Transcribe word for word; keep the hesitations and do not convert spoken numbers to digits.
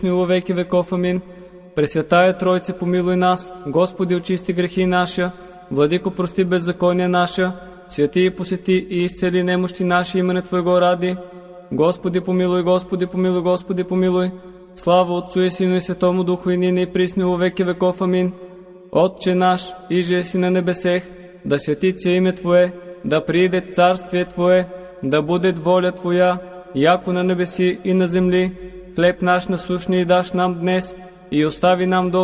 во веки веков. Амин. Пресвятая Тройце, помилуй нас. Господи, очисти грехи наша. Владико, прости беззакония наша. Свети и посети и изцели немощи наши имене Твоего ради. Господи, помилуй, Господи, помилуй, Господи, помилуй. Слава Отцу и Сину и Светому Духу, и нине и присно во веки веков. Амин. Отче наш, иже еси на небесех, да свети се име Твое, да прииде царствие Твое, да буде воля Твоя, яко на небеси и на земли. Хлеб наш насущни даш нам днес, и остави нам